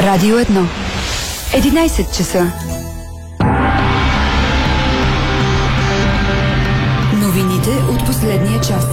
Радио 1. 11 часа. Новините от последния час.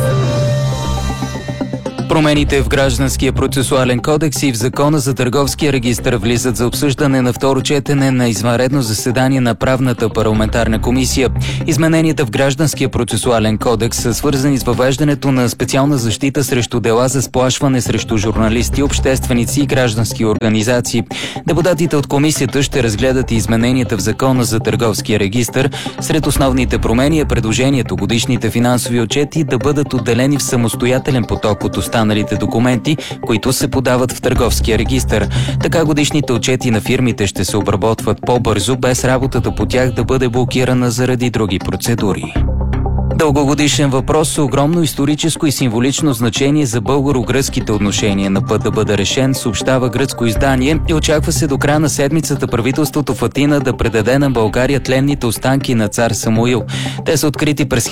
Промените в Гражданския процесуален кодекс и в Закона за търговския регистър влизат за обсъждане на второ четене на извънредно заседание на правната парламентарна комисия. Измененията в Гражданския процесуален кодекс са свързани с въвеждането на специална защита срещу дела за сплашване срещу журналисти, общественици и граждански организации. Депутатите от комисията ще разгледат и измененията в Закона за търговския регистър. Сред основните промени е предложението годишните финансови отчети да бъдат отделени в самостоятелен поток от останалите документи, които се подават в търговския регистър. Така годишните отчети на фирмите ще се обработват по-бързо, без работата по тях да бъде блокирана заради други процедури. Дългогодишен въпрос с огромно историческо и символично значение за българо-гръцките отношения на път да бъде решен, съобщава гръцко издание, и очаква се до края на седмицата правителството в Атина да предаде на България тленните останки на цар Самуил. Те са открити през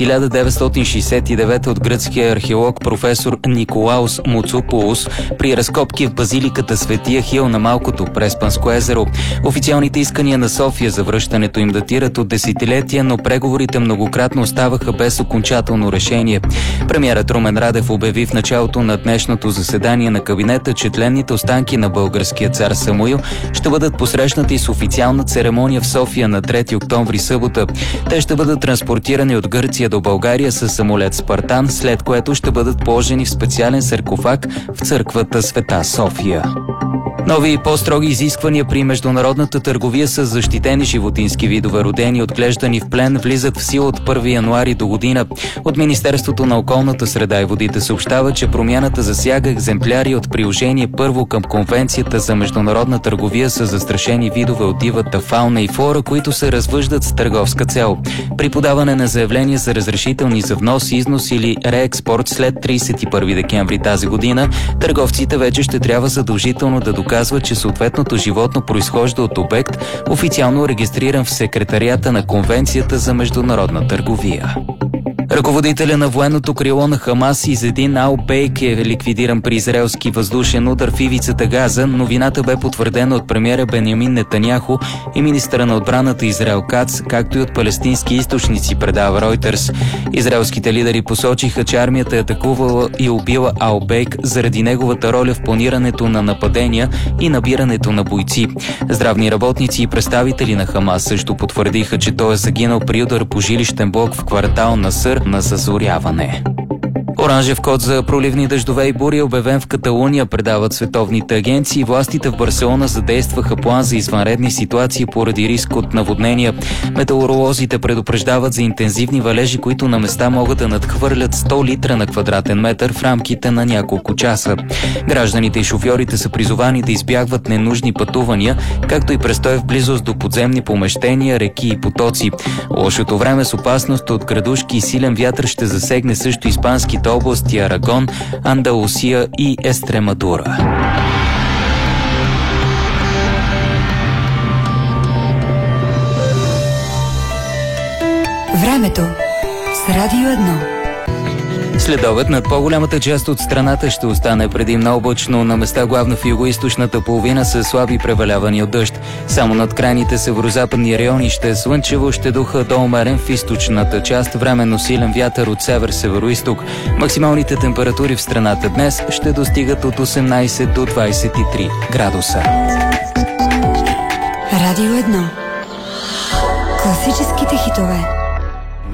1969 от гръцкия археолог професор Николаус Муцополос при разкопки в базиликата Свети Ахил на Малкото, Преспанско езеро. Официалните искания на София за връщането им датират от десетилетия, но преговорите многократно оставаха без окончателно решение. Премиерът Румен Радев обяви в началото на днешното заседание на кабинета, че тленните останки на българския цар Самуил ще бъдат посрещнати с официална церемония в София на 3 октомври събота. Те ще бъдат транспортирани от Гърция до България с самолет Спартан, след което ще бъдат положени в специален саркофаг в църквата Света София. Нови и по-строги изисквания при международната търговия с защитени животински видове, родени и отглеждани в плен, влизат в сила от 1 януари до година. От Министерството на околната среда и водите съобщава, че промяната засяга екземпляри от приложение първо към Конвенцията за международна търговия с застрашени видове от дивата фауна и флора, които се развъждат с търговска цел. При подаване на заявление за разрешителни за внос, износ или реекспорт след 31 декември тази година, търговците вече ще трябва задължително да доказват, че съответното животно произхожда от обект, официално регистриран в секретариата на Конвенцията за международна търговия. Ръководителя на военното крило на Хамас Изедин Ал-Бейк е ликвидиран при израелски въздушен удар в ивицата Газа. Новината бе потвърдена от премиера Бенямин Нетаняху и министъра на отбраната Израел Кац, както и от палестински източници, предава Ройтерс. Израелските лидери посочиха, че армията е атакувала и убила Ал-Бейк заради неговата роля в планирането на нападения и набирането на бойци. Здравни работници и представители на Хамас също потвърдиха, че той е загинал при удар по жилищен блок в квартал Насър на зазоряване. Оранжев код за проливни дъждове и бури е обявен в Каталуния, предават световните агенции. Властите в Барселона задействаха план за извънредни ситуации поради риск от наводнения. Метеоролозите предупреждават за интензивни валежи, които на места могат да надхвърлят 100 литра на квадратен метър в рамките на няколко часа. Гражданите и шофьорите са призовани да избягват ненужни пътувания, както и престой в близост до подземни помещения, реки и потоци. Лошото време с опасност от градушки и силен вятър ще засегне също испанските области Арагон, Андалусия и Естремадура. Времето с Радио 1. Следобед над по-голямата част от страната ще остане предимно облачно, на места главно в югоизточната половина са слаби превалявания от дъжд. Само над крайните северозападни райони ще е слънчево, ще духа до умерен в източната част, временно силен вятър от север-североизток. Максималните температури в страната днес ще достигат от 18 до 23 градуса. Радио 1. Класическите хитове.